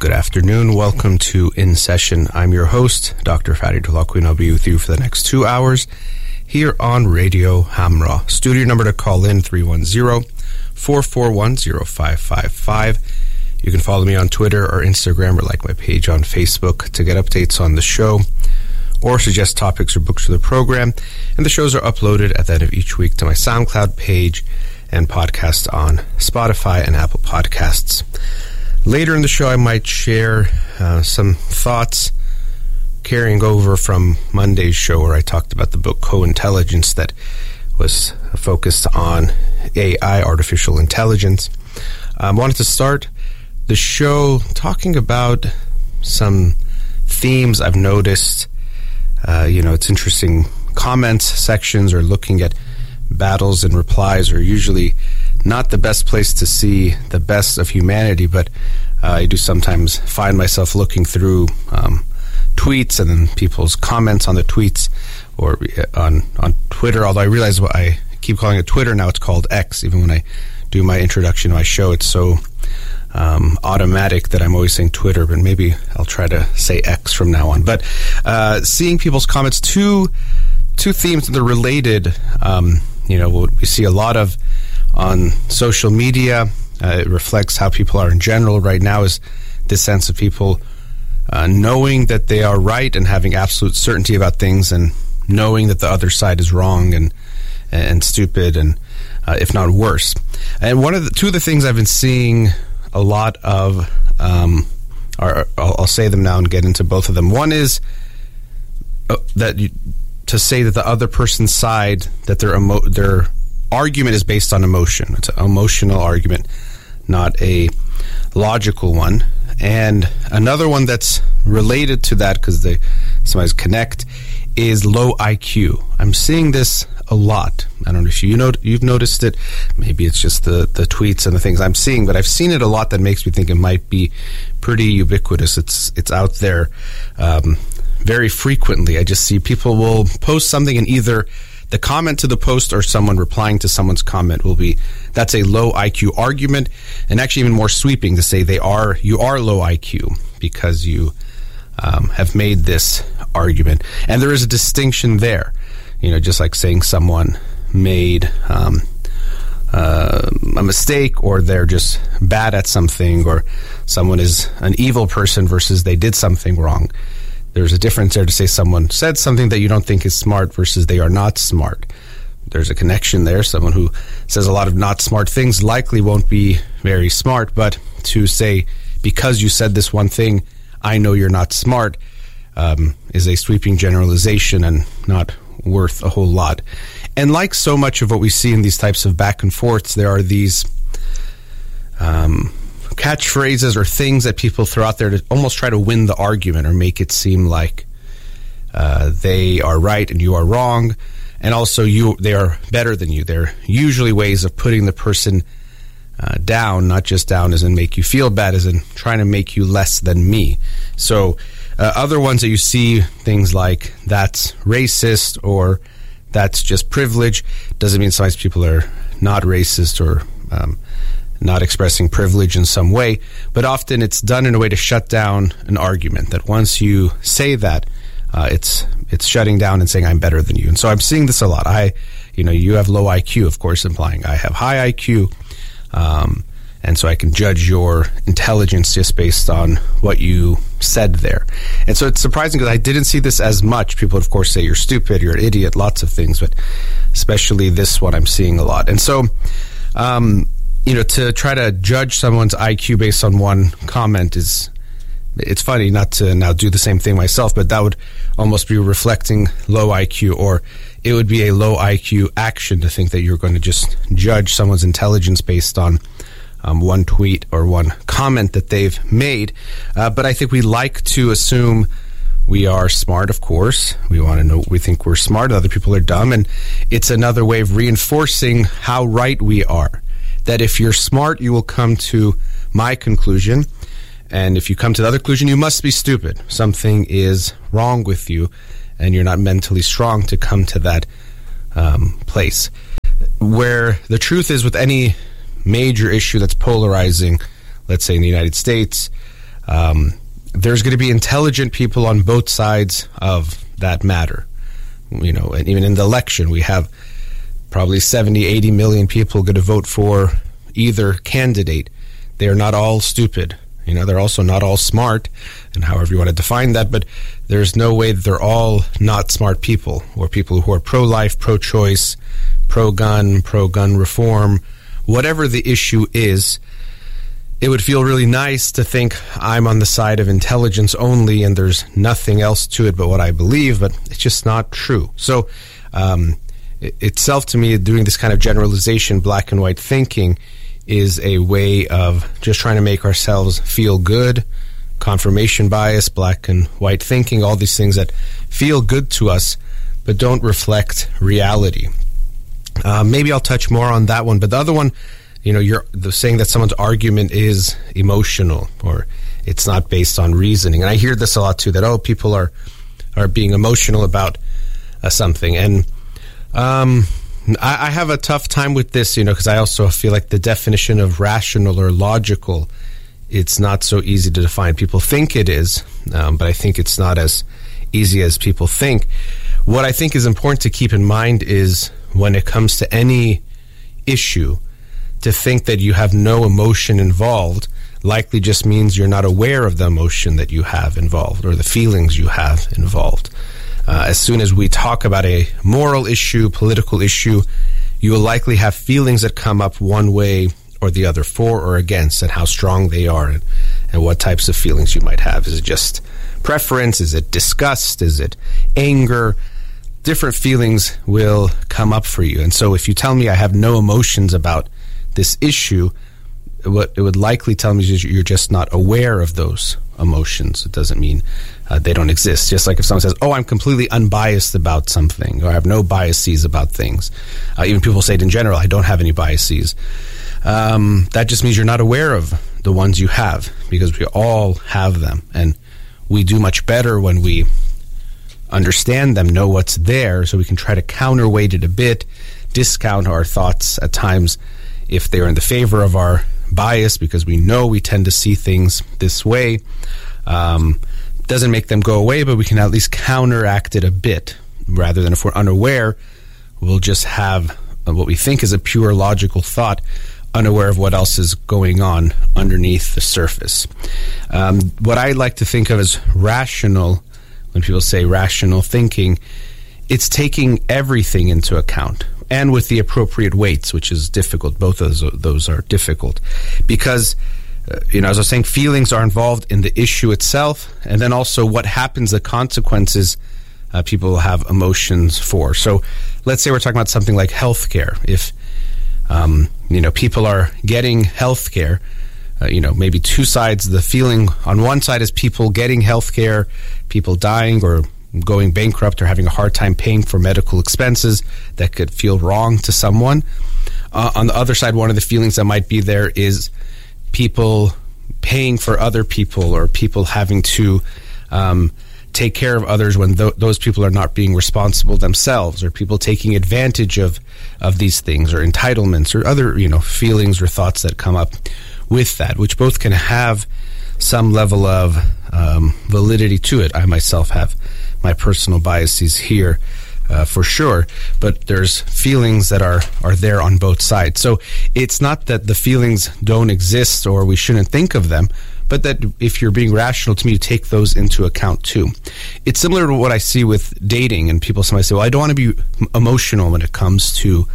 Good afternoon. Welcome to In Session. I'm your host, Dr. Fadi Tulakwi, and I'll be with you for the next 2 hours here on Radio Hamra. Studio number to call in, 310-441-0555. You can follow me on Twitter or Instagram or like my page on Facebook to get updates on the show or suggest topics or books for the program. And the shows are uploaded at the end of each week to my SoundCloud page and podcast on Spotify and Apple Podcasts. Later in the show, I might share some thoughts carrying over from Monday's show where I talked about the book Co-Intelligence that was focused on AI, artificial intelligence. I wanted to start the show talking about some themes I've noticed. It's interesting. Comments sections or looking at battles and replies are usually not the best place to see the best of humanity, but I do sometimes find myself looking through tweets and then people's comments on the tweets or on Twitter, although I realize I keep calling it Twitter now, it's called X. Even when I do my introduction to my show, it's so automatic that I'm always saying Twitter, but maybe I'll try to say X from now on. But seeing people's comments, two themes that are related, what we see a lot of on social media, it reflects how people are in general right now, is this sense of people knowing that they are right and having absolute certainty about things and knowing that the other side is wrong and stupid and if not worse. And two of the things I've been seeing a lot of, I'll say them now and get into both of them. One is to say that the other person's side, that their argument is based on emotion. It's an emotional argument, not a logical one. And another one that's related to that, because they sometimes connect, is low IQ. I'm seeing this a lot. I don't know if you've noticed it. Maybe it's just the tweets and the things I'm seeing, but I've seen it a lot that makes me think it might be pretty ubiquitous. It's out there very frequently. I just see people will post something and either the comment to the post or someone replying to someone's comment will be, that's a low IQ argument, and actually even more sweeping to say you are low IQ because you have made this argument. And there is a distinction there, just like saying someone made a mistake or they're just bad at something or someone is an evil person versus they did something wrong. There's a difference there to say someone said something that you don't think is smart versus they are not smart. There's a connection there. Someone who says a lot of not smart things likely won't be very smart, but to say, because you said this one thing, I know you're not smart, is a sweeping generalization and not worth a whole lot. And like so much of what we see in these types of back and forths, there are these catchphrases or things that people throw out there to almost try to win the argument or make it seem like they are right and you are wrong, and also they are better than you. They're usually ways of putting the person down, not just down as in make you feel bad, as in trying to make you less than me. So other ones that you see, things like that's racist or that's just privilege, doesn't mean sometimes people are not racist or not expressing privilege in some way, but often it's done in a way to shut down an argument, that once you say that, it's shutting down and saying I'm better than you. And so I'm seeing this a lot. You have low IQ, of course, implying I have high IQ, and so I can judge your intelligence just based on what you said there. And so it's surprising because I didn't see this as much. People, of course, say you're stupid, you're an idiot, lots of things, but especially this one I'm seeing a lot. And so to try to judge someone's IQ based on one comment it's funny, not to now do the same thing myself, but that would almost be reflecting low IQ, or it would be a low IQ action to think that you're going to just judge someone's intelligence based on one tweet or one comment that they've made. But I think we like to assume we are smart, of course. We want to know, we think we're smart, other people are dumb, and it's another way of reinforcing how right we are. That if you're smart, you will come to my conclusion, and if you come to the other conclusion, you must be stupid. Something is wrong with you, and you're not mentally strong to come to that place. Where the truth is with any major issue that's polarizing, let's say in the United States, there's going to be intelligent people on both sides of that matter. And even in the election, we have probably 70, 80 million people going to vote for either candidate. They are not all stupid. They're also not all smart, and however you want to define that, but there's no way that they're all not smart people, or people who are pro-life, pro-choice, pro-gun reform. Whatever the issue is, it would feel really nice to think I'm on the side of intelligence only and there's nothing else to it but what I believe, but it's just not true. So itself, to me, doing this kind of generalization, black and white thinking, is a way of just trying to make ourselves feel good. Confirmation bias, black and white thinking, all these things that feel good to us but don't reflect reality. Maybe I'll touch more on that one, but the other one, you're saying that someone's argument is emotional or it's not based on reasoning. And I hear this a lot too, that, people are being emotional about something. And I have a tough time with this, because I also feel like the definition of rational or logical, it's not so easy to define. People think it is, but I think it's not as easy as people think. What I think is important to keep in mind is when it comes to any issue, to think that you have no emotion involved likely just means you're not aware of the emotion that you have involved or the feelings you have involved. As soon as we talk about a moral issue, political issue, you will likely have feelings that come up one way or the other, for or against, and how strong they are, and what types of feelings you might have. Is it just preference? Is it disgust? Is it anger? Different feelings will come up for you. And so if you tell me I have no emotions about this issue, what it would likely tell me is you're just not aware of those emotions. It doesn't mean they don't exist. Just like if someone says, I'm completely unbiased about something, or I have no biases about things. Even people say it in general, I don't have any biases. That just means you're not aware of the ones you have, because we all have them. And we do much better when we understand them, know what's there, so we can try to counterweight it a bit, discount our thoughts at times if they're in the favor of our bias, because we know we tend to see things this way. Doesn't make them go away, but we can at least counteract it a bit, rather than if we're unaware, we'll just have what we think is a pure logical thought, unaware of what else is going on underneath the surface. What I like to think of as rational, when people say rational thinking, it's taking everything into account, and with the appropriate weights, which is difficult. Both of those are difficult, because as I was saying, feelings are involved in the issue itself, and then also what happens, the consequences people have emotions for. So let's say we're talking about something like healthcare. If people are getting healthcare, maybe two sides. The feeling on one side is people getting healthcare, people dying or going bankrupt or having a hard time paying for medical expenses that could feel wrong to someone. On the other side, one of the feelings that might be there is people paying for other people, or people having to take care of others when those people are not being responsible themselves, or people taking advantage of these things, or entitlements, or other feelings or thoughts that come up with that, which both can have some level of validity to it. I myself have my personal biases here for sure, but there's feelings that are there on both sides. So it's not that the feelings don't exist or we shouldn't think of them, but that if you're being rational, to me, you take those into account too. It's similar to what I see with dating, and somebody say, well, I don't want to be emotional when it comes to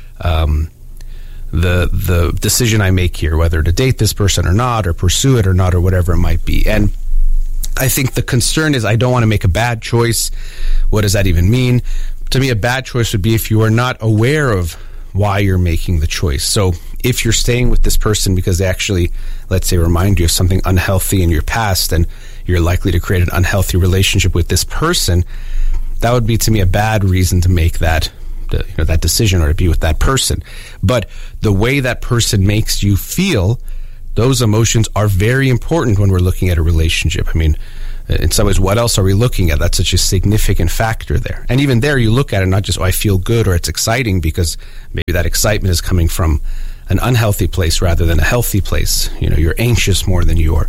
the decision I make here, whether to date this person or not, or pursue it or not, or whatever it might be. And I think the concern is I don't want to make a bad choice. What does that even mean? To me, a bad choice would be if you are not aware of why you're making the choice. So if you're staying with this person because they actually, let's say, remind you of something unhealthy in your past, and you're likely to create an unhealthy relationship with this person, that would be, to me, a bad reason to make that decision or to be with that person. But the way that person makes you feel, those emotions are very important when we're looking at a relationship. I mean, in some ways, what else are we looking at? That's such a significant factor there. And even there, you look at it not just, I feel good or it's exciting, because maybe that excitement is coming from an unhealthy place rather than a healthy place. You're anxious more than you are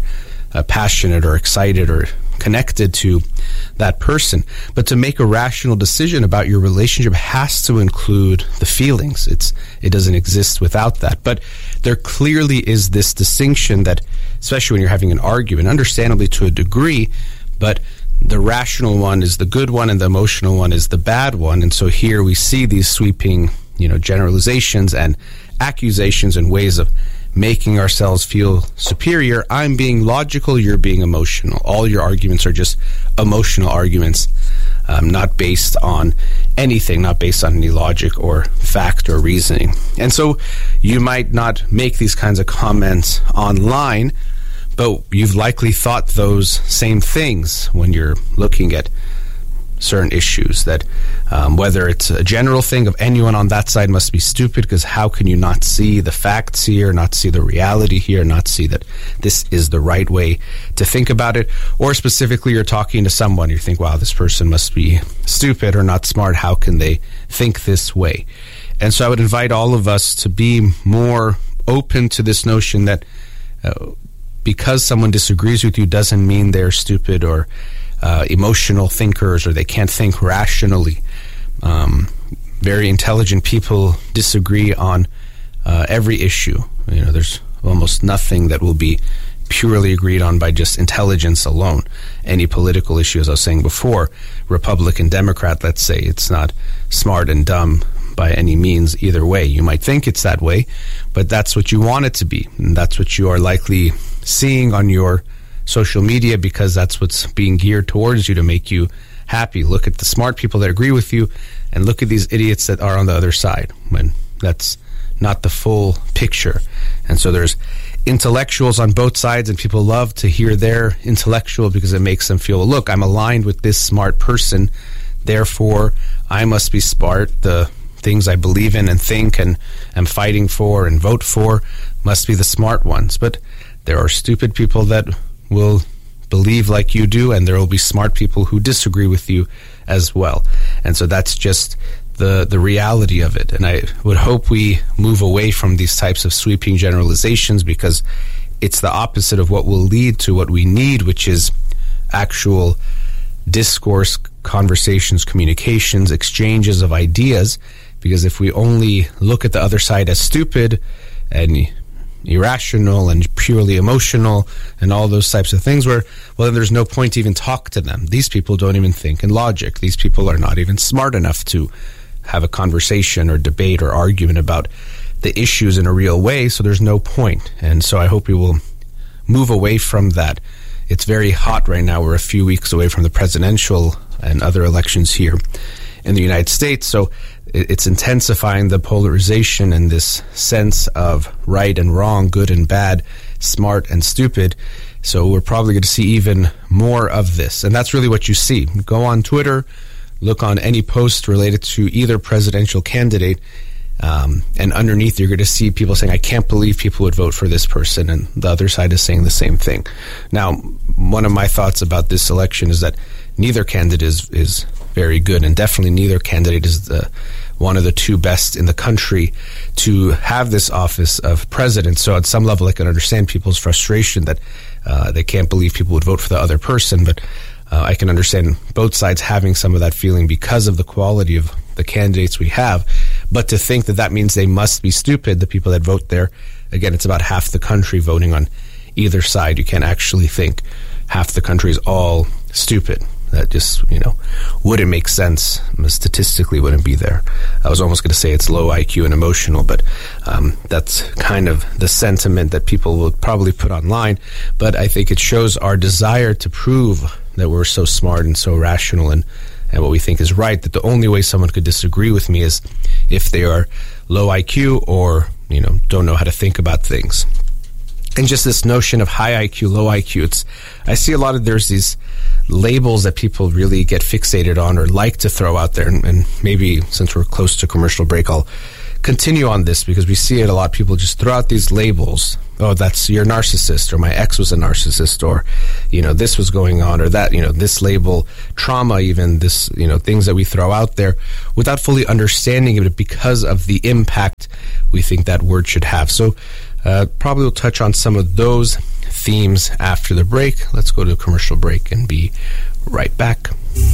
passionate or excited or connected to that person. But to make a rational decision about your relationship has to include the feelings. It doesn't exist without that. But there clearly is this distinction that, especially when you're having an argument, understandably to a degree, but the rational one is the good one and the emotional one is the bad one. And so here we see these sweeping, generalizations and accusations and ways of making ourselves feel superior. I'm being logical, you're being emotional. All your arguments are just emotional arguments, not based on anything, not based on any logic or fact or reasoning. And so you might not make these kinds of comments online, but you've likely thought those same things when you're looking at certain issues, that whether it's a general thing of anyone on that side must be stupid, because how can you not see the facts here, not see the reality here, not see that this is the right way to think about it, or specifically you're talking to someone, you think, wow, this person must be stupid or not smart, how can they think this way? And so I would invite all of us to be more open to this notion that because someone disagrees with you doesn't mean they're stupid or emotional thinkers, or they can't think rationally. Very intelligent people disagree on every issue. There's almost nothing that will be purely agreed on by just intelligence alone. Any political issue, as I was saying before, Republican, Democrat, let's say, it's not smart and dumb by any means either way. You might think it's that way, but that's what you want it to be, and that's what you are likely seeing on your social media, because that's what's being geared towards you to make you happy. Look at the smart people that agree with you, and look at these idiots that are on the other side, when that's not the full picture. And so there's intellectuals on both sides, and people love to hear their intellectual because it makes them feel, well, look, I'm aligned with this smart person, therefore I must be smart. The things I believe in and think and am fighting for and vote for must be the smart ones. But there are stupid people that will believe like you do, and there will be smart people who disagree with you as well. And so that's just the reality of it. And I would hope we move away from these types of sweeping generalizations, because it's the opposite of what will lead to what we need, which is actual discourse, conversations, communications, exchanges of ideas. Because if we only look at the other side as stupid and irrational and purely emotional and all those types of things, well, then there's no point to even talk to them. These people don't even think in logic. These people are not even smart enough to have a conversation or debate or argument about the issues in a real way, so there's no point. And so I hope we will move away from that. It's very hot right now. We're a few weeks away from the presidential and other elections here in the United States, so it's intensifying the polarization and this sense of right and wrong, good and bad, smart and stupid. So we're probably going to see even more of this. And that's really what you see. Go on Twitter, look on any post related to either presidential candidate, and underneath you're going to see people saying, I can't believe people would vote for this person, and the other side is saying the same thing. Now, one of my thoughts about this election is that neither candidate is very good, and definitely neither candidate is one of the two best in the country to have this office of president. So at some level I can understand people's frustration that they can't believe people would vote for the other person, but I can understand both sides having some of that feeling because of the quality of the candidates we have. But to think that that means they must be stupid, the people that vote there, again, it's about half the country voting on either side. You can't actually think half the country is all stupid. That just, wouldn't make sense. Statistically wouldn't be there. I was almost going to say it's low IQ and emotional, but that's kind of the sentiment that people will probably put online. But I think it shows our desire to prove that we're so smart and so rational and what we think is right, that the only way someone could disagree with me is if they are low IQ or, don't know how to think about things. And just this notion of high IQ, low IQ, I see a lot of, there's these labels that people really get fixated on or like to throw out there. And maybe since we're close to commercial break, I'll continue on this, because we see it a lot. People just throw out these labels. Oh, that's, you're a narcissist, or my ex was a narcissist, or, this was going on, or that, this label, trauma even, this, things that we throw out there without fully understanding it because of the impact we think that word should have. So probably we'll touch on some of those themes after the break. Let's go to a commercial break and be right back.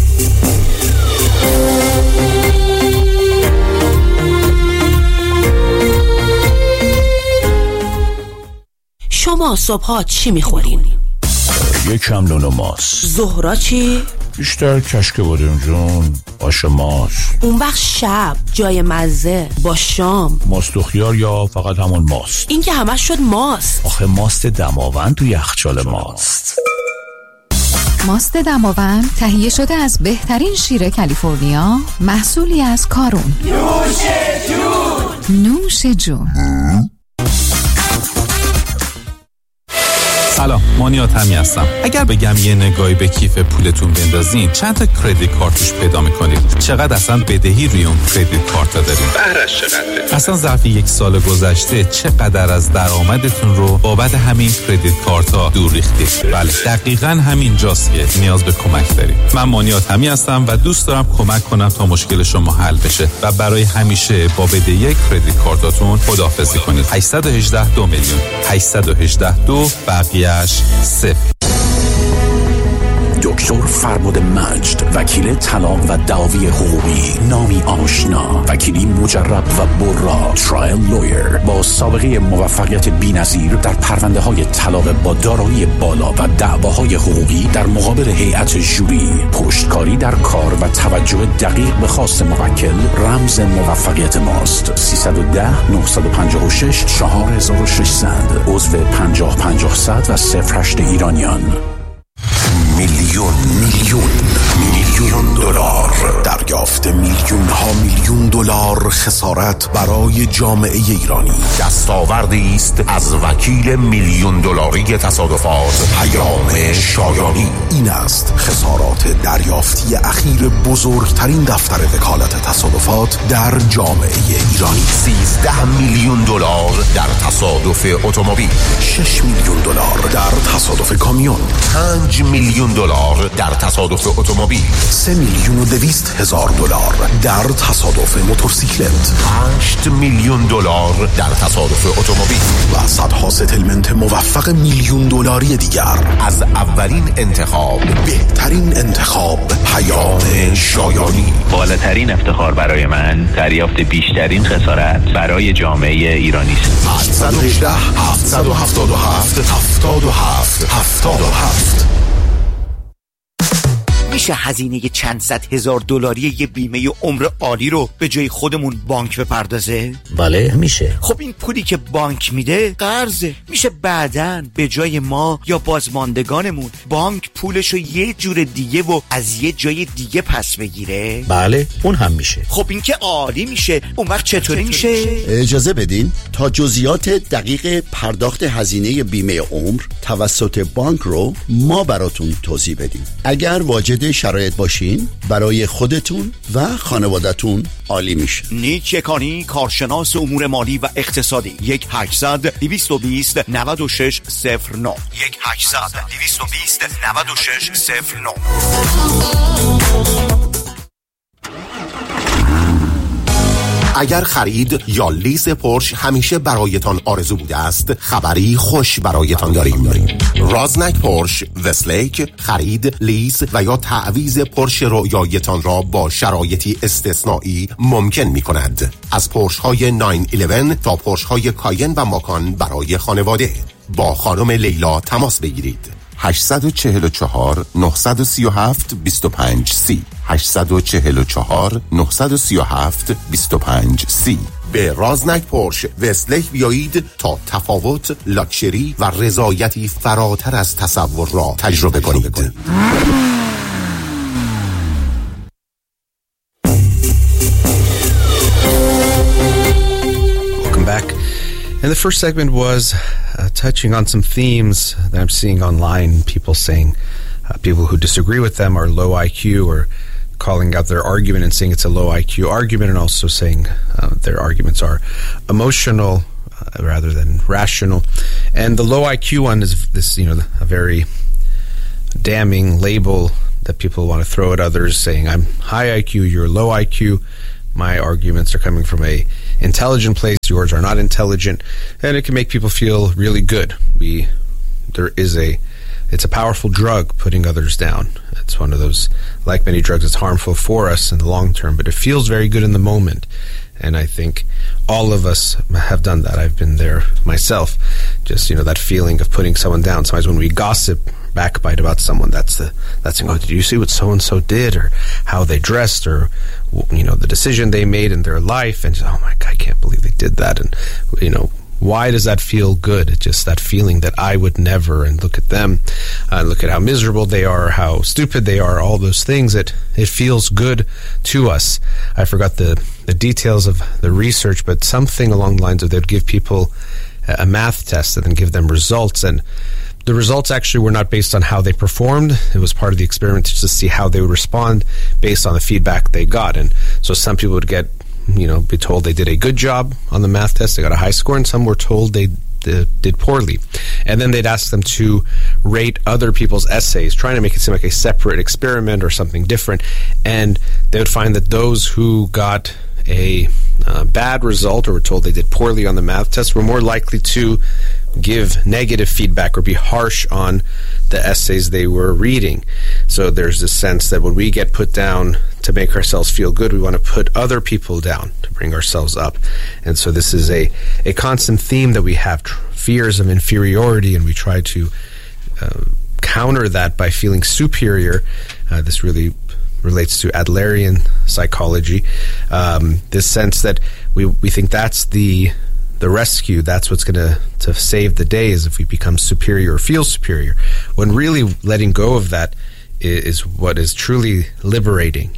شما صبحا چی میخورین؟ یکم نون و ماست. ظهرا چی؟ بیشتر کشک بادم جون، آش ماست. اون وقت شب جای مزه با شام ماست و خیار یا فقط همون ماست؟ این که همش شد ماست. آخه ماست دماوند تو یخچال ماست. ماست دماوند تهیه شده از بهترین شیر کالیفرنیا، محصولی از کارون. نوش جون. سلام، مانیات همی هستم. اگر بگم یه نگاهی به کیف پولتون بندازین چند تا کردیت کارتوش پیدا میکنید؟ چقدر اصلا بدهی روی اون کردیت کارتا دارین؟ بهرش چقدره؟ اصلا ظرف یک سال گذشته چقدر از درآمدتون رو بابت همین کردیت کارتا دور ریختید؟ بله، دقیقاً همین جاست که نیاز به کمک دارید. من مانیات همی هستم و دوست دارم کمک کنم تا مشکل شما حل بشه و برای همیشه با بدهی کردیت کارتاتون خداحافظی کنید. 818 2 میلیون 818 2 بقیه‌اش 0. دکتر فربد مجد، وکیل طلاق و دعاوی حقوقی، نامی آشنا، وکیلی مجرب و برا، ترایل لویر با سابقه موفقیت بی‌نظیر در پرونده های طلاق با دارایی بالا و دعواهای حقوقی در مقابل هیئت ژوری، پشتکاری در کار و توجه دقیق به خواست موکل رمز موفقیت ماست. 310 956 4600 عضو 50-50 و 08 ایرانیان. میلیون دلار دریافت، میلیون ها میلیون دلار خسارت برای جامعه ایرانی. دستاوردی است از وکیل میلیون دلاری تصادفات پیام شایانی. این است خسارات دریافتی اخیر بزرگترین دفتر وکالت تصادفات در جامعه ایرانی. 13 میلیون دلار در تصادف اتومبیل، 6 میلیون دلار در تصادف کامیون، 5 میلیون دلار در تصادف اتومبیل، 3,200,000 دلار در تصادف موتورسیکلت، 8 میلیون دلار در تصادف اتومبیل و صدها ستلمنت موفق میلیون دلاری دیگر. از اولین انتخاب، بهترین انتخاب، پیام شایانی. بالاترین افتخار برای من دریافت بیشترین خسارت برای جامعه ایرانی است. 818 777 77 77. میشه هزینه چند صد هزار دلاری یه بیمه عمر عالی رو به جای خودمون بانک بپردازه؟ بله میشه. خب این پولی که بانک میده قرضه. میشه بعداً به جای ما یا بازماندگانمون بانک پولشو یه جور دیگه و از یه جای دیگه پس بگیره؟ بله اون هم میشه. خب این که عالی میشه. اون وقت چطوری میشه؟ اجازه بدین تا جزئیات دقیق پرداخت هزینه بیمه عمر توسط بانک رو ما براتون توضیح بدیم. اگر واجد شرایط باشین برای خودتون و خانوادتون عالی میشه. نیک یکانی، کارشناس امور مالی و اقتصادی. 1-800-220-9609 1-800-220-9609. اگر خرید یا لیز پورش همیشه برایتان آرزو بوده است، خبری خوش برایتان داریم. رازنک پورش وستلیک خرید، لیز و یا تعویض پورش رویایتان را با شرایطی استثنایی ممکن می کند. از پورش های 911 تا پورش های کاین و ماکان برای خانواده. با خانم لیلا تماس بگیرید. 844 937 25 30 844 937 25 30. به رازنک پورش وستلیک بیایید تا تفاوت، لاکچری و رضایتی فراتر از تصور را تجربه کنید. Welcome back. And the first segment was touching on some themes that I'm seeing online. People saying people who disagree with them are low IQ, or calling out their argument and saying it's a low IQ argument, and also saying their arguments are emotional rather than rational. And the low IQ one is this, a very damning label that people want to throw at others, saying I'm high IQ, you're low IQ. My arguments are coming from a intelligent place, yours are not intelligent, and it can make people feel really good. We it's a powerful drug, putting others down. It's one of those, like many drugs, it's harmful for us in the long term, but it feels very good in the moment. And I think all of us have done that. I've been there myself. Just, that feeling of putting someone down. Sometimes when we gossip, backbite about someone, that's did you see what so-and-so did, or how they dressed, or, the decision they made in their life, and oh my God, I can't believe they did that. And, why does that feel good? It's just that feeling that I would never, and look at them, look at how miserable they are, how stupid they are, all those things. It feels good to us. I forgot the details of the research, but something along the lines of they'd give people a math test and then give them results, and the results actually were not based on how they performed. It was part of the experiment to see how they would respond based on the feedback they got. And so some people would get be told they did a good job on the math test, they got a high score, and some were told they did poorly. And then they'd ask them to rate other people's essays, trying to make it seem like a separate experiment or something different. And they would find that those who got a bad result or were told they did poorly on the math test were more likely to give negative feedback or be harsh on the essays they were reading. So there's this sense that when we get put down to make ourselves feel good, we want to put other people down to bring ourselves up. And so this is a constant theme that we have, fears of inferiority, and we try to counter that by feeling superior. This really relates to Adlerian psychology, this sense that we think that's the rescue, that's what's going to save the day, is if we become superior or feel superior, when really letting go of that is what is truly liberating.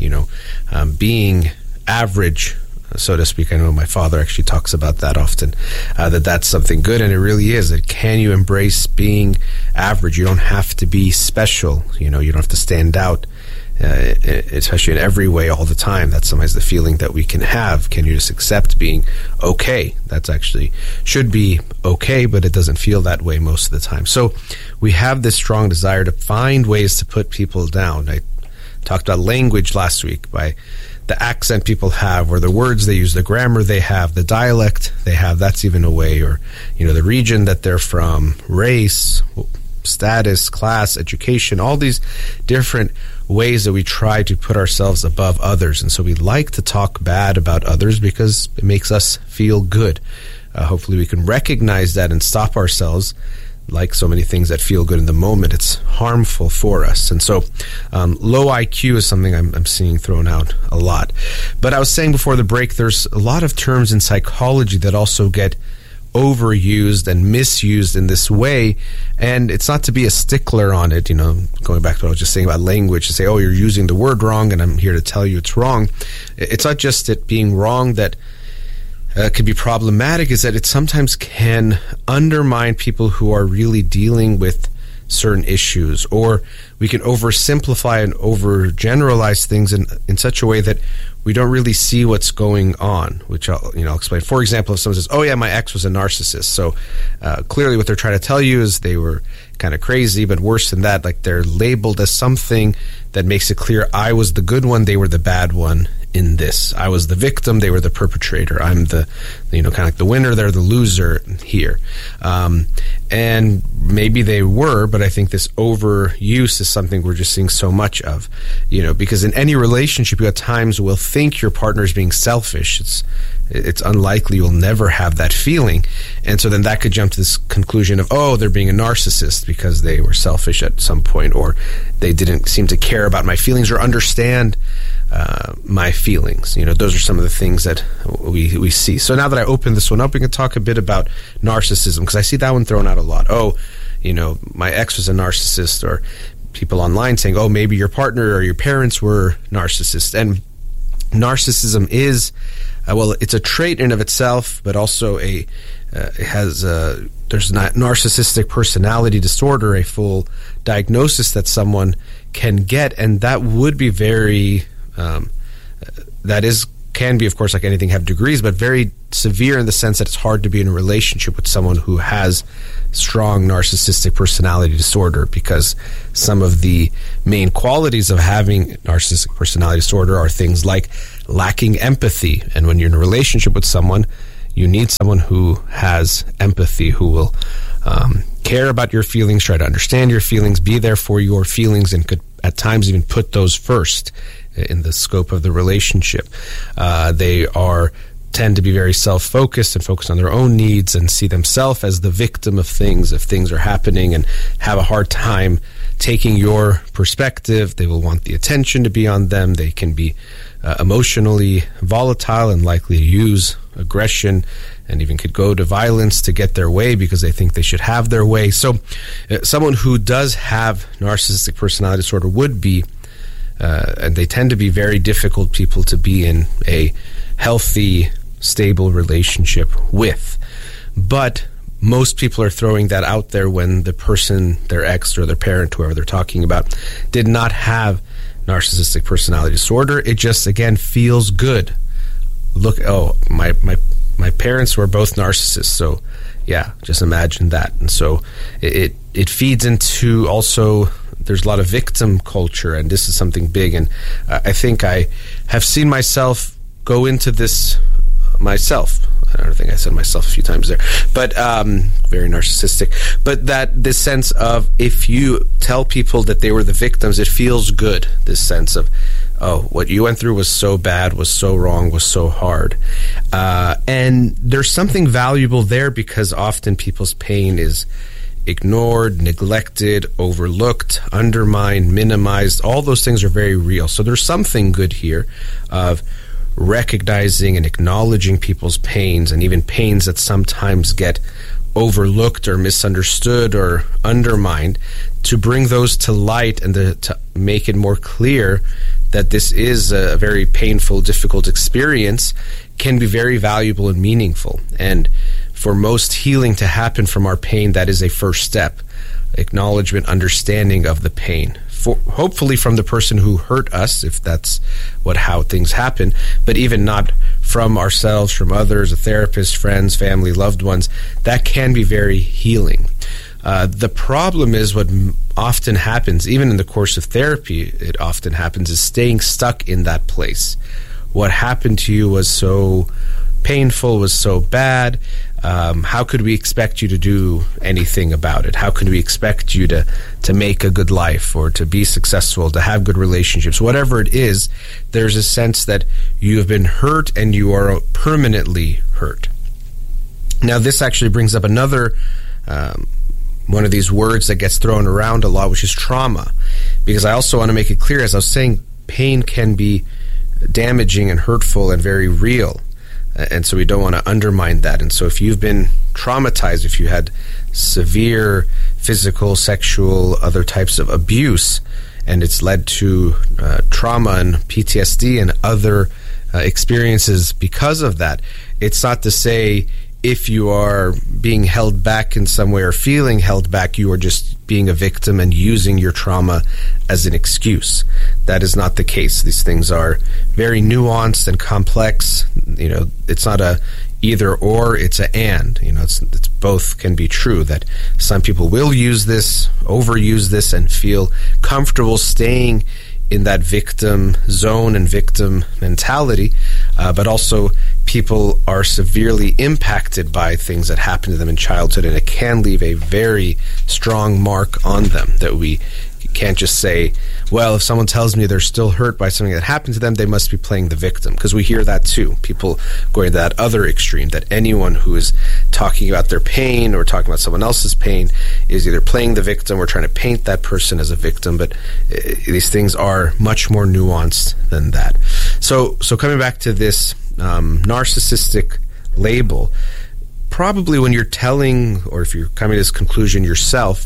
Being average, so to speak. I know my father actually talks about that often, that's something good, and it really is. Can you embrace being average? You don't have to be special, you don't have to stand out, especially in every way all the time. That's sometimes the feeling that we can have. Can you just accept being okay? That's actually should be okay, but it doesn't feel that way most of the time. So we have this strong desire to find ways to put people down. I talked about language last week, by the accent people have, or the words they use, the grammar they have, the dialect they have. That's even a way, or the region that they're from, race, status, class, education, all these different ways that we try to put ourselves above others. And so we like to talk bad about others because it makes us feel good. Hopefully we can recognize that and stop ourselves. Like so many things that feel good in the moment, it's harmful for us. And so low IQ is something I'm seeing thrown out a lot. But I was saying before the break, there's a lot of terms in psychology that also get overused and misused in this way, and it's not to be a stickler on it, going back to what I was just saying about language, to say, oh, you're using the word wrong, and I'm here to tell you it's wrong. It's not just it being wrong that could be problematic, is that it sometimes can undermine people who are really dealing with certain issues, or we can oversimplify and overgeneralize things in such a way that we don't really see what's going on, which I'll explain. For example, if someone says, oh yeah, my ex was a narcissist, so clearly what they're trying to tell you is they were kind of crazy, but worse than that, like they're labeled as something that makes it clear I was the good one, they were the bad one in this. I was the victim, they were the perpetrator. I'm the, kind of like the winner, they're the loser here. And maybe they were, but I think this overuse is something we're just seeing so much of, because in any relationship, you at times will think your partner is being selfish. It's unlikely you'll never have that feeling. And so then that could jump to this conclusion of, oh, they're being a narcissist because they were selfish at some point, or they didn't seem to care about my feelings or understand my feelings. Those are some of the things that we see. So now that I open this one up, we can talk a bit about narcissism, because I see that one thrown out a lot. Oh, my ex was a narcissist, or people online saying, oh, maybe your partner or your parents were narcissists. And narcissism is, it's a trait in and of itself, but also there's not narcissistic personality disorder, a full diagnosis that someone can get, and that would be very, can be, of course, like anything, have degrees, but very severe in the sense that it's hard to be in a relationship with someone who has strong narcissistic personality disorder, because some of the main qualities of having narcissistic personality disorder are things like lacking empathy. And when you're in a relationship with someone, you need someone who has empathy, who will care about your feelings, try to understand your feelings, be there for your feelings, and could at times even put those first in the scope of the relationship. They tend to be very self-focused and focused on their own needs and see themselves as the victim of things if things are happening, and have a hard time taking your perspective. They will want the attention to be on them. They can be emotionally volatile and likely to use aggression and even could go to violence to get their way because they think they should have their way. So someone who does have narcissistic personality disorder would be, and they tend to be very difficult people to be in a healthy, stable relationship with. But most people are throwing that out there when the person, their ex or their parent, whoever they're talking about, did not have narcissistic personality disorder. It just, again, feels good. Look, my parents were both narcissists, so yeah, just imagine that. And so it feeds into also, there's a lot of victim culture, and this is something big. And I think I have seen myself go into this myself. I don't think I said myself a few times there, but very narcissistic. But that this sense of, if you tell people that they were the victims, it feels good. This sense of, oh, what you went through was so bad, was so wrong, was so hard. And there's something valuable there, because often people's pain is ignored, neglected, overlooked, undermined, minimized. All those things are very real. So there's something good here of recognizing and acknowledging people's pains, and even pains that sometimes get overlooked or misunderstood or undermined, to bring those to light and to make it more clear that this is a very painful, difficult experience, can be very valuable and meaningful. And for most healing to happen from our pain, that is a first step. Acknowledgement, understanding of the pain. Hopefully from the person who hurt us, if that's how things happen, but even not from ourselves, from others, a therapist, friends, family, loved ones. That can be very healing. The problem is, what often happens, even in the course of therapy, it often happens, is staying stuck in that place. What happened to you was so painful, was so bad. How could we expect you to do anything about it? How could we expect you to make a good life, or to be successful, to have good relationships? Whatever it is, there's a sense that you have been hurt and you are permanently hurt. Now, this actually brings up another one of these words that gets thrown around a lot, which is trauma. Because I also want to make it clear, as I was saying, pain can be damaging and hurtful and very real. And so we don't want to undermine that. And so if you've been traumatized, if you had severe physical, sexual, other types of abuse, and it's led to trauma and PTSD and other experiences because of that, it's not to say if you are being held back in some way or feeling held back, you are just being a victim and using your trauma as an excuse. That is not the case. These things are very nuanced and complex. You know, it's not a either or, it's a and. You know, it's both can be true, that some people will use this, overuse this, and feel comfortable staying in that victim zone and victim mentality, but also people are severely impacted by things that happen to them in childhood, and it can leave a very strong mark on them, that we can't just say, well, if someone tells me they're still hurt by something that happened to them, they must be playing the victim, because we hear that too. People going to that other extreme, that anyone who is talking about their pain or talking about someone else's pain is either playing the victim or trying to paint that person as a victim. But these things are much more nuanced than that. So coming back to this narcissistic label, probably when you're telling, or if you're coming to this conclusion yourself,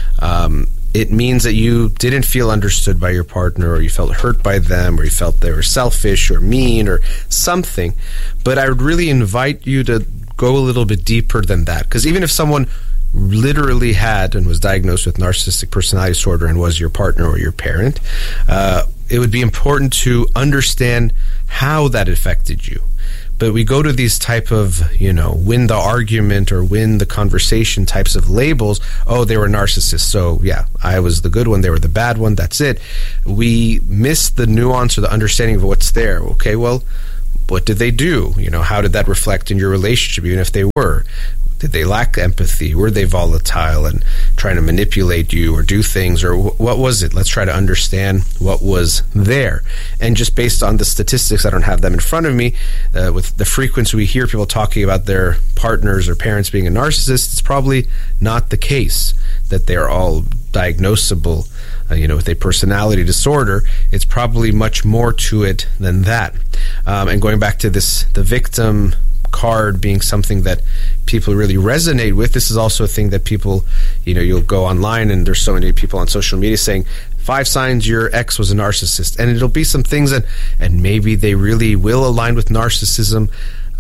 it means that you didn't feel understood by your partner, or you felt hurt by them, or you felt they were selfish or mean or something. But I would really invite you to go a little bit deeper than that, because even if someone literally had and was diagnosed with narcissistic personality disorder and was your partner or your parent, it would be important to understand how that affected you. But we go to these type of, win the argument or win the conversation types of labels. Oh, they were narcissists, so yeah, I was the good one, they were the bad one, that's it. We miss the nuance or the understanding of what's there. Okay, well, what did they do? How did that reflect in your relationship, even if they were? Did they lack empathy? Were they volatile and trying to manipulate you or do things? Or what was it? Let's try to understand what was there. And just based on the statistics, I don't have them in front of me, with the frequency we hear people talking about their partners or parents being a narcissist, it's probably not the case that they're all diagnosable, with a personality disorder. It's probably much more to it than that. And going back to the victim card being something that people really resonate with, this is also a thing that people, you'll go online and there's so many people on social media saying 5 signs your ex was a narcissist, and it'll be some things and maybe they really will align with narcissism,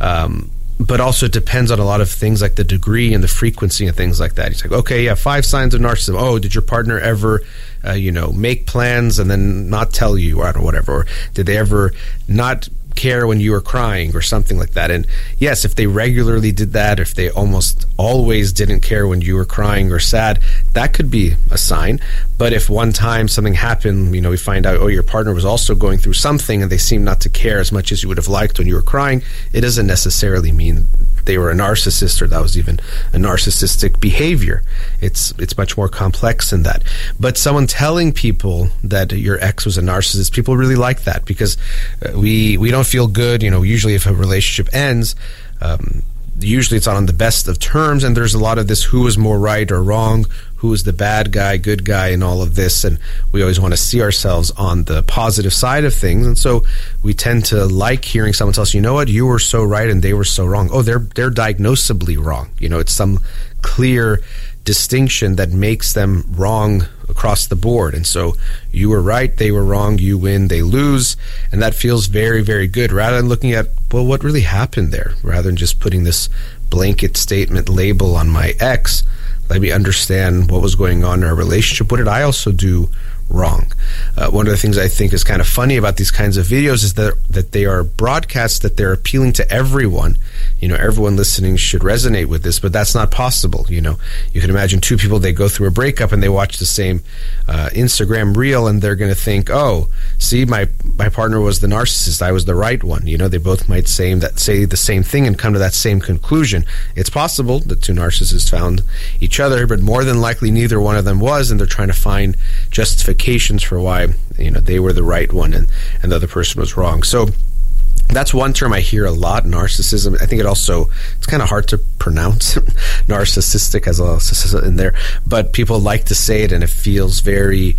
but also it depends on a lot of things like the degree and the frequency and things like that. It's like, okay, yeah, 5 signs of narcissism. Oh, did your partner ever make plans and then not tell you, or whatever, or did they ever not care when you were crying or something like that? And yes, if they regularly did that, if they almost always didn't care when you were crying or sad, that could be a sign. But if one time something happened, we find out, your partner was also going through something and they seem not to care as much as you would have liked when you were crying, it doesn't necessarily mean they were a narcissist or that was even a narcissistic behavior. It's much more complex than that. But someone telling people that your ex was a narcissist, people really like that, because we don't feel good. Usually if a relationship ends, usually it's not on the best of terms, and there's a lot of this who is more right or wrong, who is the bad guy, good guy, and all of this, and we always want to see ourselves on the positive side of things, and so we tend to like hearing someone tell us, you know what, you were so right and they were so wrong. Oh, they're diagnosably wrong. It's some clear distinction that makes them wrong across the board. And so you were right, they were wrong, you win, they lose, and that feels very, very good, rather than looking at, well, what really happened there, rather than just putting this blanket statement label on my ex. Let me understand what was going on in our relationship. What did I also do wrong? One of the things I think is kind of funny about these kinds of videos is that they are broadcasts, that they're appealing to everyone. Everyone listening should resonate with this, but that's not possible. You can imagine 2 people, they go through a breakup and they watch the same Instagram reel, and they're going to think, oh, see, my partner was the narcissist, I was the right one. They both might say the same thing and come to that same conclusion. It's possible that 2 narcissists found each other, but more than likely neither one of them was, and they're trying to find justifications for why they were the right one and the other person was wrong. So that's one term I hear a lot, narcissism. I think it's kind of hard to pronounce. Narcissistic has a lot of in there, but people like to say it, and it feels very,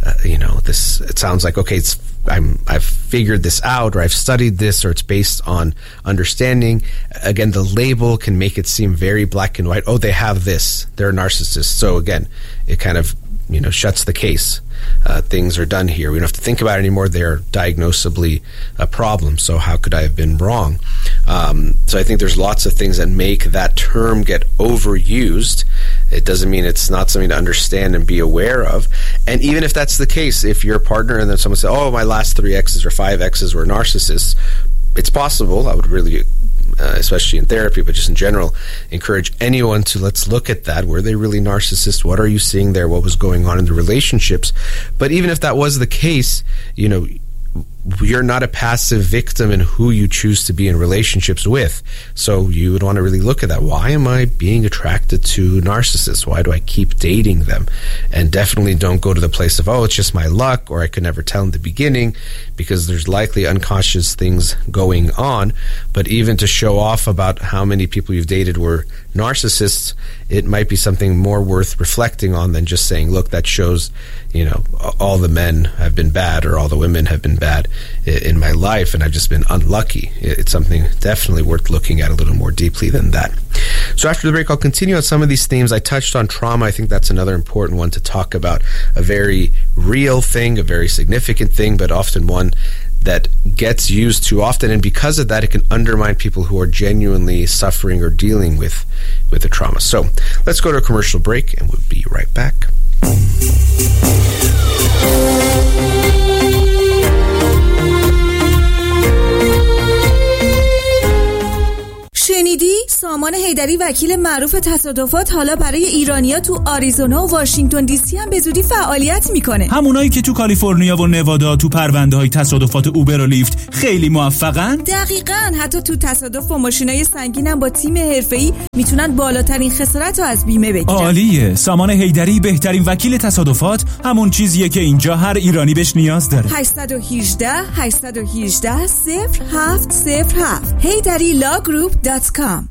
it sounds like, okay, I've figured this out, or I've studied this, or it's based on understanding. Again, the label can make it seem very black and white. Oh, they have this, they're a narcissist. So again, it kind of shuts the case. Things are done here. We don't have to think about it anymore. They're diagnosably a problem. So how could I have been wrong? So I think there's lots of things that make that term get overused. It doesn't mean it's not something to understand and be aware of. And even if that's the case, if you're a partner and then someone says, oh, my last 3 exes or 5 exes were narcissists, it's possible. I would really, especially in therapy, but just in general, encourage anyone to, let's look at that. Were they really narcissists? What are you seeing there? What was going on in the relationships? But even if that was the case, you're not a passive victim in who you choose to be in relationships with. So you would want to really look at that. Why am I being attracted to narcissists? Why do I keep dating them? And definitely don't go to the place of, oh, it's just my luck, or I could never tell in the beginning, because there's likely unconscious things going on. But even to show off about how many people you've dated were narcissists, it might be something more worth reflecting on than just saying, look, that shows, all the men have been bad or all the women have been bad in my life and I've just been unlucky. It's something definitely worth looking at a little more deeply than that. So after the break, I'll continue on some of these themes. I touched on trauma. I think that's another important one to talk about. A very real thing, a very significant thing, but often one that gets used too often, and because of that, it can undermine people who are genuinely suffering or dealing with the trauma. So let's go to a commercial break, and we'll be right back. شنیدی؟ سامان حیدری حیدری وکیل معروف تصادفات حالا برای ایرانیا تو آریزونا و واشنگتن دی سی هم به زودی فعالیت میکنه. همونایی که تو کالیفرنیا و نوادا تو پرونده‌های تصادفات اوبر و لیفت خیلی موفقن. دقیقاً، حتی تو تصادف با ماشینای سنگین هم با تیم حرفه‌ای میتونن بالاترین خسارت رو از بیمه بگیرن. عالیه. سامان حیدری بهترین وکیل تصادفات همون چیزیه که اینجا هر ایرانی بهش نیاز داره. 818 0707 HeyDaddyLawGroup.com.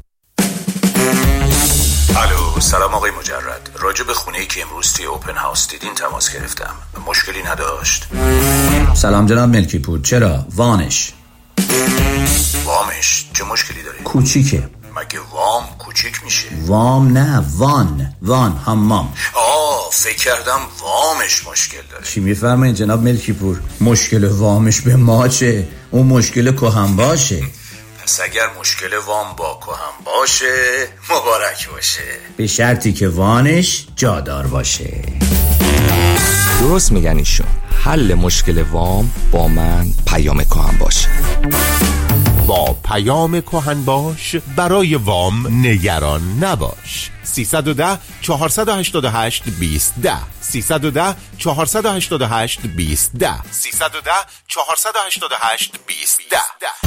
الو، سلام آقای مجرد. راجع به خونه‌ای که امروز توی اوپن هاوس دیدین تماس گرفتم. مشکلی نداشت؟ سلام جناب ملکی پور. چرا؟ وامش چه مشکلی داره؟ کوچیکه. مگه وام کوچیک میشه؟ وام نه، وان حمام. فکر کردم وامش مشکل داره. چی میفرمایید جناب ملکی پور؟ مشکل وامش به ما چه؟ اون مشکل کهن باشه. پس اگر مشکل وام با کهن باشه مبارک باشه، به شرطی که وانش جادار باشه. درست میگن ایشون. حل مشکل وام با من پیام کهن باشه. با پیام کهن باش برای وام نگران نباش. 310 488 2010 310 488 2010 310 488 2010.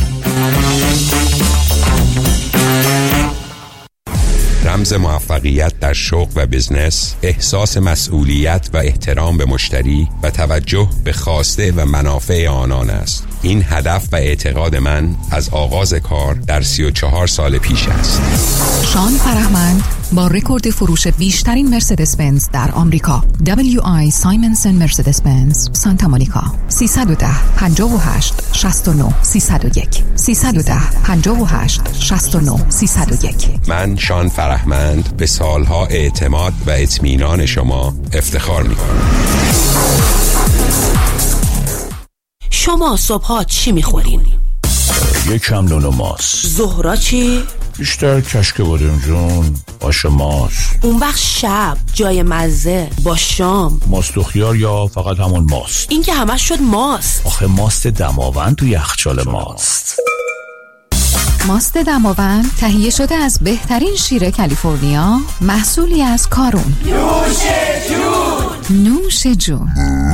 رمز موفقیت در شغل و بزنس، احساس مسئولیت و احترام به مشتری و توجه به خواسته و منافع آنان است. این هدف و اعتقاد من از آغاز کار در 34 سال پیش است. شان فرهمند با رکورد فروش بیشترین مرسدس بنز در آمریکا، WI سایمنسن مرسدس بنز سانتا مونیکا. 310 58 69 301 310 58 69 301. من شان فرهمند به سالها اعتماد و اطمینان شما افتخار می‌کنم. شما صبحا چی میخورین؟ یکم نون و ماست. ظهرا چی؟ بیشتر کشک بادمجون، آش ماست. اون وقت شب جای مزه با شام ماست و خیار یا فقط همون ماست؟ این که همش شد ماست. آخه ماست دماوند تو یخچال ماست. ماست دماوند تهیه شده از بهترین شیر کالیفرنیا، محصولی از کارون. نوش جون.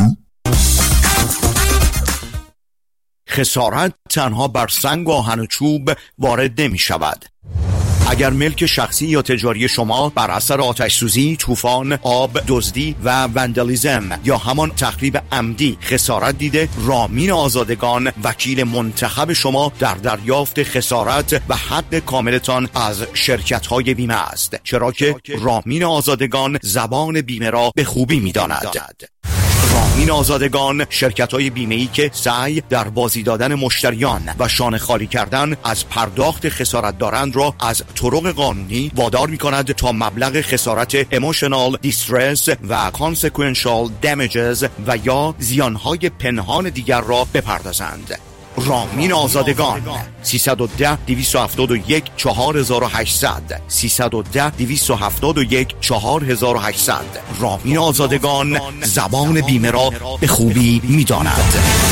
خسارت تنها بر سنگ و آهن و چوب وارد نمی شود. اگر ملک شخصی یا تجاری شما بر اثر آتش سوزی، طوفان، آب، دزدی و وندالیزم یا همان تخریب عمدی خسارت دیده، رامین آزادگان وکیل منتخب شما در دریافت خسارت و حق کاملتان از شرکت‌های بیمه است، چرا که رامین آزادگان زبان بیمه را به خوبی می‌داند. رامین آزادگان شرکت‌های بیمه‌ای که سعی در بازی دادن مشتریان و شانه خالی کردن از پرداخت خسارت دارند را از طرق قانونی وادار می‌کند تا مبلغ خسارت emotional distress و consequential damages و یا زیانهای پنهان دیگر را بپردازند. رامین آزادگان 310 271 4800 310 271 4800. رامین آزادگان زبان بیمه را به خوبی می‌داند.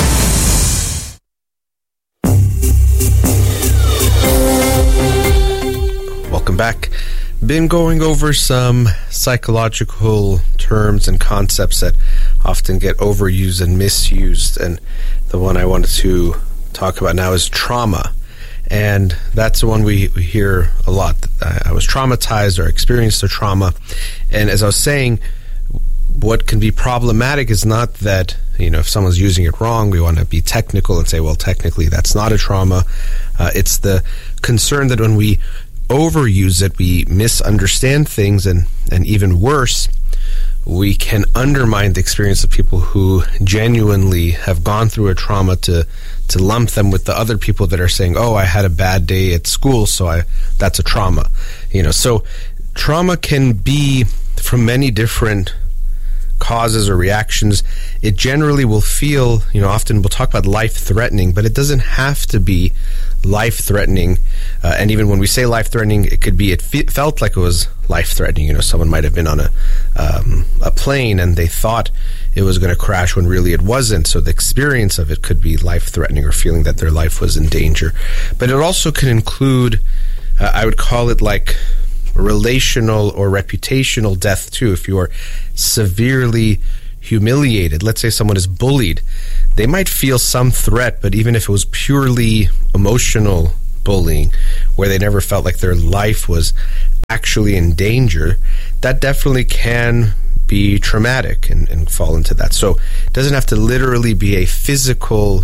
Welcome back. Been going over some psychological terms and concepts that often get overused and misused, and the one I wanted to talk about now is trauma. And that's the one we hear a lot. I was traumatized or experienced a trauma. And as I was saying, what can be problematic is not that, you know, if someone's using it wrong, we want to be technical and say, well, technically that's not a trauma. It's the concern that when we overuse it, we misunderstand things, and even worse, we can undermine the experience of people who genuinely have gone through a trauma to lump them with the other people that are saying, oh, I had a bad day at school, so that's a trauma. You know, so trauma can be from many different causes or reactions. It generally will feel, you know, often we'll talk about life-threatening, but it doesn't have to be life-threatening. And even when we say life-threatening, it could be, it felt like it was life-threatening. You know, someone might have been on a plane and they thought it was going to crash when really it wasn't. So the experience of it could be life-threatening or feeling that their life was in danger. But it also can include, I would call it like relational or reputational death too. If you are severely humiliated, let's say someone is bullied, they might feel some threat, but even if it was purely emotional bullying, where they never felt like their life was actually in danger, that definitely can be traumatic and fall into that. So it doesn't have to literally be a physical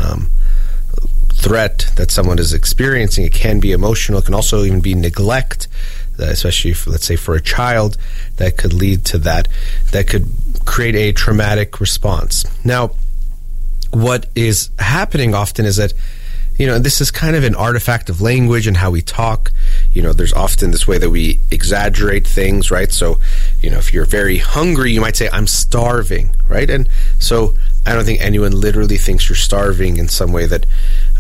threat that someone is experiencing. It can be emotional. It can also even be neglect, especially if, let's say, for a child, that could lead to that could create a traumatic response. Now, what is happening often is that, this is kind of an artifact of language and how we talk. There's often this way that we exaggerate things, right? So, if you're very hungry, you might say, I'm starving, right? And so I don't think anyone literally thinks you're starving in some way that,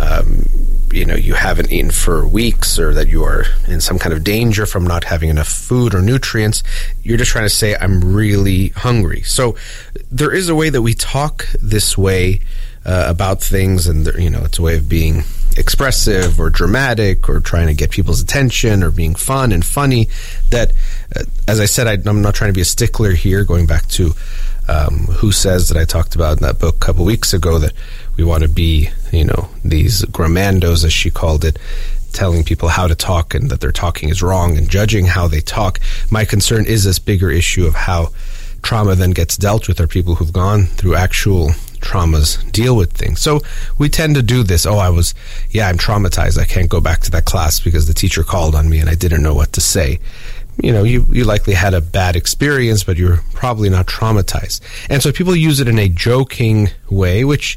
you haven't eaten for weeks, or that you are in some kind of danger from not having enough food or nutrients. You're just trying to say, I'm really hungry. So there is a way that we talk this way about things, and it's a way of being expressive or dramatic or trying to get people's attention or being fun and funny that, as I said, I'm not trying to be a stickler here, going back to Who Says that I talked about in that book a couple weeks ago, that we want to be, these grammandos, as she called it, telling people how to talk and that their talking is wrong and judging how they talk. My concern is this bigger issue of how trauma then gets dealt with, or people who've gone through actual traumas deal with things. So we tend to do this. I'm traumatized. I can't go back to that class because the teacher called on me and I didn't know what to say. You likely had a bad experience, but you're probably not traumatized. And so people use it in a joking way, which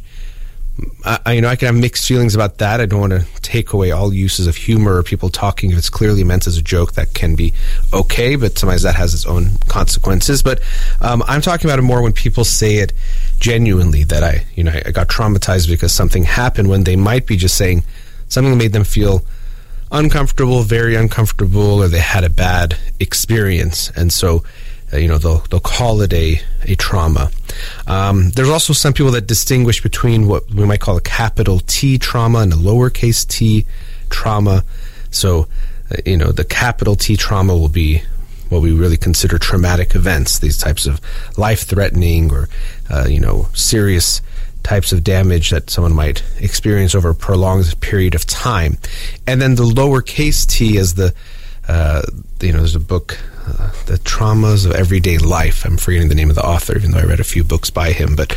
I can have mixed feelings about that. I don't want to take away all uses of humor or people talking. If it's clearly meant as a joke, that can be okay, but sometimes that has its own consequences. But I'm talking about it more when people say it genuinely, that I got traumatized because something happened, when they might be just saying something that made them feel uncomfortable, very uncomfortable, or they had a bad experience. And so they'll call it a trauma. There's also some people that distinguish between what we might call a capital T trauma and a lowercase t trauma. So, the capital T trauma will be what we really consider traumatic events, these types of life-threatening or, serious types of damage that someone might experience over a prolonged period of time. And then the lowercase t is there's a book, The Traumas of Everyday Life. I'm forgetting the name of the author, even though I read a few books by him. But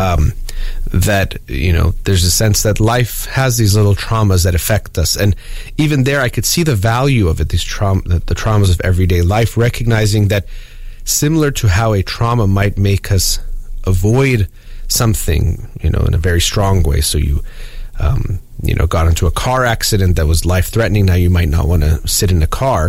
there's a sense that life has these little traumas that affect us. And even there, I could see the value of it, the traumas of everyday life, recognizing that similar to how a trauma might make us avoid something, in a very strong way. So you got into a car accident that was life-threatening. Now you might not want to sit in a car.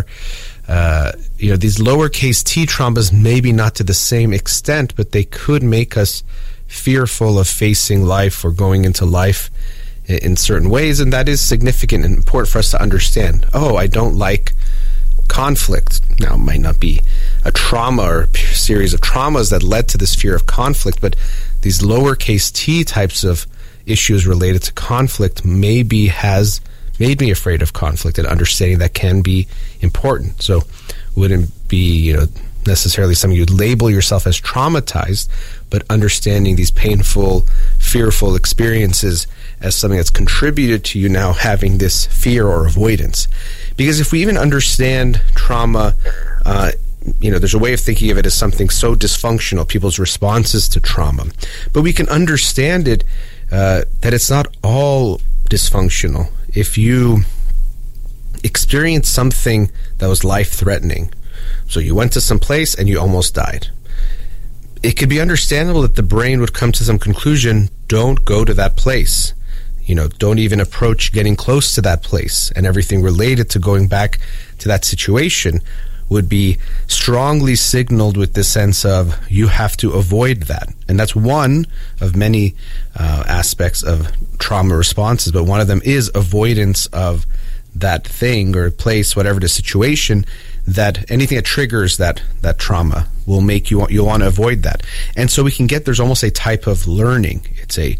These lowercase t traumas, maybe not to the same extent, but they could make us fearful of facing life or going into life in certain ways. And that is significant and important for us to understand. I don't like conflict. Now, it might not be a trauma or a series of traumas that led to this fear of conflict, but these lowercase t types of issues related to conflict maybe has made me afraid of conflict, and understanding that can be important. So wouldn't be, necessarily something you'd label yourself as traumatized, but understanding these painful, fearful experiences as something that's contributed to you now having this fear or avoidance. Because if we even understand trauma, there's a way of thinking of it as something so dysfunctional, people's responses to trauma. But we can understand it, that it's not all dysfunctional. If you experience something that was life-threatening, so you went to some place and you almost died, it could be understandable that the brain would come to some conclusion, don't go to that place. Don't even approach getting close to that place. And everything related to going back to that situation would be strongly signaled with this sense of you have to avoid that. And that's one of many aspects of trauma responses, but one of them is avoidance of that thing or place, whatever the situation, that anything that triggers that trauma will make you'll want to avoid that. And so we can get, there's almost a type of learning. It's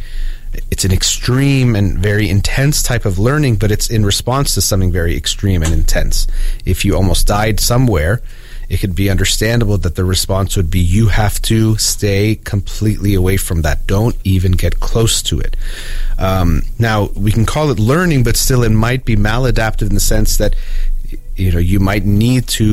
it's an extreme and very intense type of learning, but it's in response to something very extreme and intense. If you almost died somewhere, it could be understandable that the response would be, you have to stay completely away from that. Don't even get close to it. Now, we can call it learning, but still it might be maladaptive in the sense that, you know, you might need to